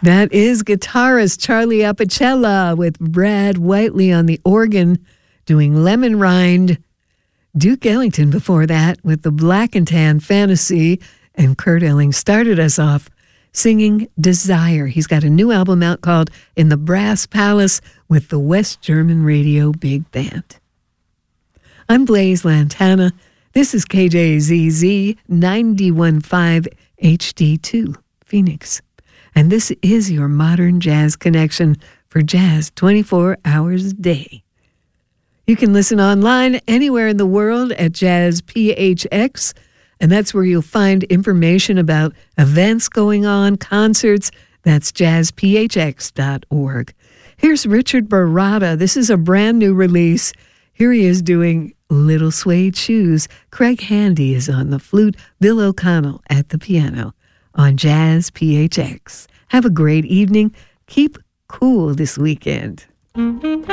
That is guitarist Charlie Apicella with Brad Whiteley on the organ doing Lemon Rind. Duke Ellington before that with the Black and Tan Fantasy, and Kurt Elling started us off singing Desire. He's got a new album out called In the Brass Palace with the West German Radio Big Band. I'm Blaise Lantana. This is KJZZ 91.5 HD2 Phoenix. And this is your modern jazz connection for jazz 24 hours a day. You can listen online anywhere in the world at Jazz PHX, and that's where you'll find information about events going on, concerts. That's jazzphx.org. Here's Richard Baratta. This is a brand new release. Here he is doing Little Suede Shoes. Craig Handy is on the flute, Bill O'Connell at the piano on Jazz PHX. Have a great evening. Keep cool this weekend.